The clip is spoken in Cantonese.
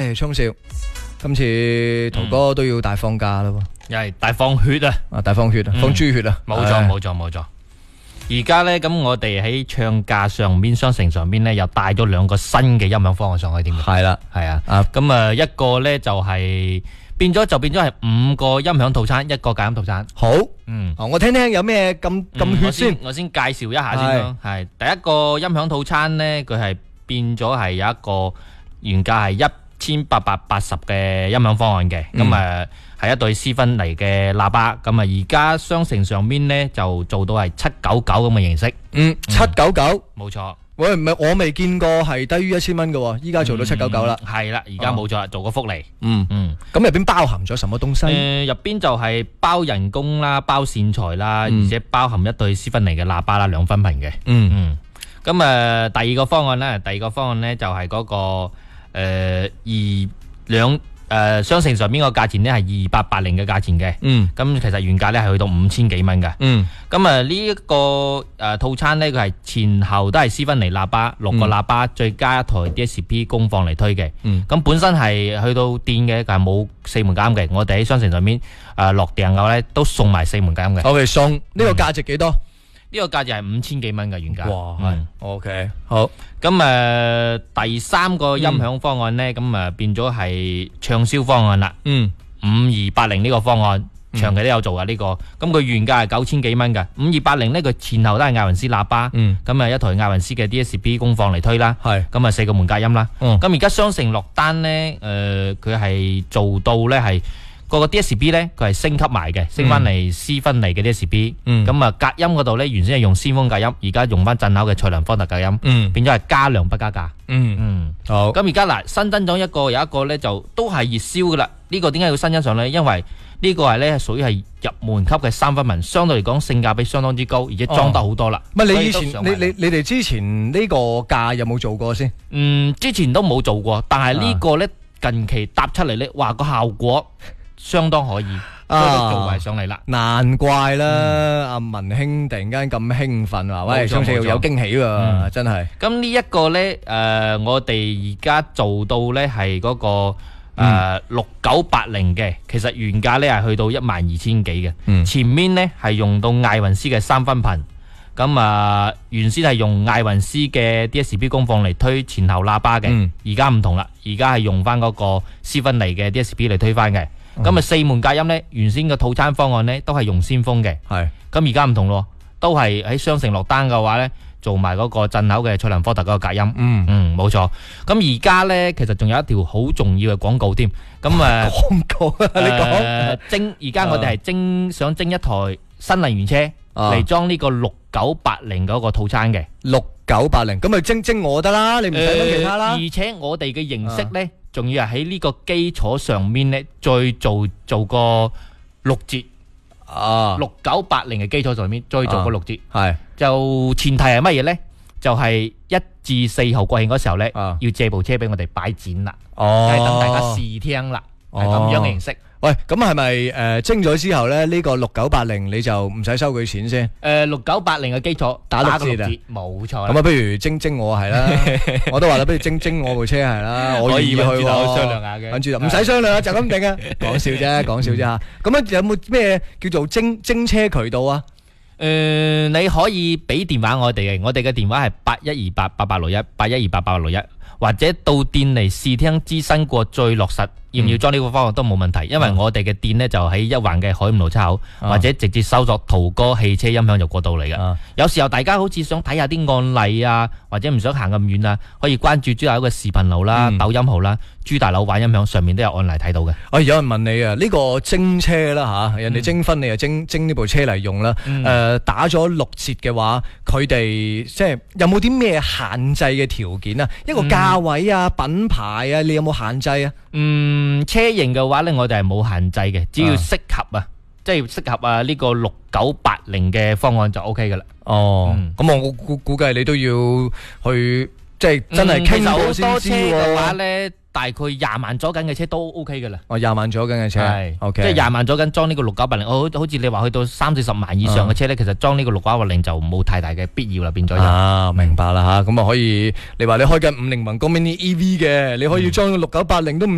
唉，聰少，今次陶哥都要大放假啦喎， 又係大放血啊！ 大放血啊，放豬血啊， 冇錯。而家咧，咁我哋喺唱架上面、商城上邊咧，又帶咗2個新嘅音響方案上去，點？ 係啦， 係啊。咁啊，一個咧就係變咗係5個音響套餐，1個隔音套餐。 好，我聽聽有咩咁血先。 我先介紹一下先咯。係第一個音響套餐咧，佢係變咗係有一個原價係1880嘅音響方案嘅。咁係一對斯芬尼嘅喇叭。咁而家商城上邊咧就做到係799咁嘅形式。 799， 冇錯。 喂，唔係我未見過係低於1000蚊嘅，依家做到799啦。 係啦，而家冇錯，做個福利。 咁入邊包含咗什麼東西？ 入邊就係包人工啦，包線材啦，而且包含一對斯芬尼嘅喇叭啦，2分頻嘅。咁第二個方案咧就係嗰個商城上邊個價錢咧係2880嘅價錢嘅。咁其實原價咧係去到5000幾蚊嘅。咁呢一個套餐咧，佢係前後都係斯芬尼喇叭6個喇叭，再加一台 DSP 功放嚟推嘅。咁本身係去到電嘅，但係冇4門隔音嘅。我哋喺商城上面落訂嘅話咧，都送埋4門隔音嘅。 OK，送呢個價值幾多？ 呢個價值係5000幾蚊嘅原價。 哇，係 OK， 好。 咁第3個音響方案咧，咁變咗係暢銷方案啦。5280呢個方案，長期都有做噶呢個。咁佢原價係9000幾蚊噶。5280咧，佢前後都係艾雲斯喇叭。咁一台艾雲斯嘅 DSP 功放嚟推啦。係。咁4個門隔音啦。咁而家商城落單咧，佢係做到咧係。個 DSP 咧，佢係升級埋嘅，升翻嚟斯芬尼嘅 DSP。咁隔音嗰度咧，原先係用先鋒隔音，而家用翻進口嘅蔡良芳特隔音。變咗係加量不加價。好。咁而家新增咗有一個咧就都係熱銷噶啦。呢個點解要新欣賞咧？因為呢個係咧屬於係入門級嘅3分頻，相對嚟講性價比相當之高，而且裝得好多啦。 唔係你以前你哋之前呢個價有冇做過先？ 之前都冇做過，但係呢個咧近期搭出嚟咧，話個效果相當可以，做埋上嚟啦。難怪啦，阿文兄突然間咁興奮話，喂，聰少有驚喜喎，真係。咁呢一個咧，我哋而家做到咧係嗰個6980嘅，其實原價咧係去到12000幾嘅。前面咧係用到艾雲斯嘅3分頻，咁原先係用艾雲斯嘅 DSP 功放嚟推前後喇叭嘅，而家唔同啦，而家係用翻嗰個斯芬尼嘅 DSP 嚟推翻嘅。咁4門隔音咧，原先嘅套餐方案咧都係用先鋒嘅，係。咁而家唔同咯，都係喺商城落單嘅話咧，做埋嗰個進口嘅蔡良科特嗰個隔音。冇錯。咁而家咧，其實仲有一條好重要嘅廣告添。咁廣告啊，你講。而家我哋係想徵一台新能源車嚟裝呢個6980嗰個套餐嘅。6980，咁咪徵我得啦，你唔使揾其他啦。而且我哋嘅形式咧。仲要係喺呢個基礎上面咧，再做個6折，6980嘅基礎上面再做個6折，係就前提係乜嘢咧？就係1至4號國慶嗰時候咧，要借部車俾我哋擺展啦，係等大家試聽啦，係咁樣嘅形式。喂，咁係咪徵咗之後咧，呢個6980你就唔使收佢錢先？6980嘅基礎打6折，冇錯。咁不如徵我係啦，我都話啦，不如徵我部車係啦，我可以去喎。商量下嘅，跟住唔使商量啊，就咁定啊。講笑啫，講笑啫嚇。咁樣有冇咩叫做徵車渠道啊？你可以俾電話我哋嘅，我哋嘅電話係81288861，81288861，或者到店嚟試聽諮詢過再落實。要唔要裝呢個方案都冇問題，因為我哋嘅店呢就喺一環嘅海五路出口，或者直接搜索陶哥汽車音響就過到嚟嘅。有時候大家好似想睇下啲案例啊，或者唔想行咁遠啊，可以關注朱大佬嘅視頻號啦、抖音號啦，朱大佬玩音響上面都有案例睇到嘅。有人問你啊，呢個徵車啦吓，人哋徵婚你就徵呢部車嚟用啦，打咗6折嘅話，佢哋即係有冇啲咩限制嘅條件啊？一個價位啊、品牌啊，你有冇限制啊？車型嘅話咧，我哋係冇限制嘅，只要適合啊，即係適合啊呢個6980嘅方案就 OK 噶啦。咁我估計你都要去，即係真係傾過先知。其實好多車嘅話咧，大概20萬左緊嘅車都 OK 噶啦。20萬左緊嘅車係 OK，即係20萬左緊裝呢個6980。好似你話去到30-40萬以上嘅車咧，其實裝呢個6980就冇太大嘅必要啦，變咗就。明白啦吓，咁啊可以，你話你開緊50宏光 mini EV 嘅，你可以裝個6980都唔